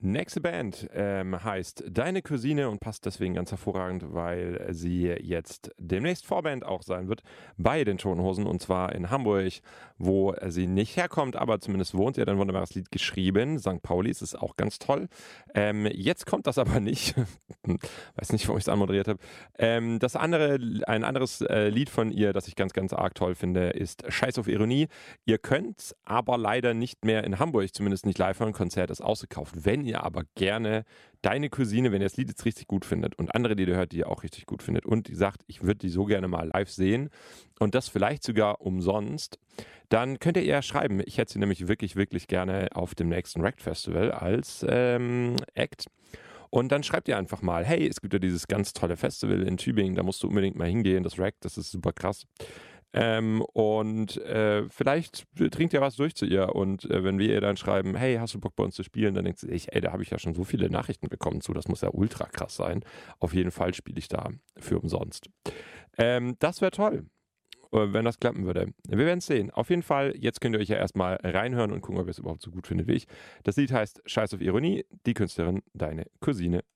Nächste Band heißt Deine Cousine und passt deswegen ganz hervorragend, weil sie jetzt demnächst Vorband auch sein wird bei den Toten Hosen, und zwar in Hamburg, wo sie nicht herkommt, aber zumindest wohnt. Sie hat ein wunderbares Lied geschrieben, St. Pauli, es ist auch ganz toll. Jetzt kommt das aber nicht. Weiß nicht, warum ich es anmoderiert habe. Ein anderes Lied von ihr, das ich ganz, ganz arg toll finde, ist Scheiß auf Ironie. Ihr könnt aber leider nicht mehr in Hamburg, zumindest nicht live hören. Konzert ist ausgekauft. Wenn ihr aber gerne Deine Cousine, wenn ihr das Lied jetzt richtig gut findet und andere Lieder hört, die ihr auch richtig gut findet und die sagt, ich würde die so gerne mal live sehen und das vielleicht sogar umsonst, dann könnt ihr eher schreiben. Ich hätte sie nämlich wirklich, wirklich gerne auf dem nächsten Wrecked Festival als Act. Und dann schreibt ihr einfach mal, hey, es gibt ja dieses ganz tolle Festival in Tübingen, da musst du unbedingt mal hingehen, das Wrecked, das ist super krass. Vielleicht trinkt ihr was durch zu ihr und wenn wir ihr dann schreiben, hey, hast du Bock bei uns zu spielen, dann denkt sie sich, ey, da habe ich ja schon so viele Nachrichten bekommen zu, das muss ja ultra krass sein. Auf jeden Fall spiele ich da für umsonst. Das wäre toll, wenn das klappen würde. Wir werden es sehen. Auf jeden Fall, jetzt könnt ihr euch ja erstmal reinhören und gucken, ob ihr es überhaupt so gut findet wie ich. Das Lied heißt Scheiß auf Ironie, die Künstlerin Deine Cousine.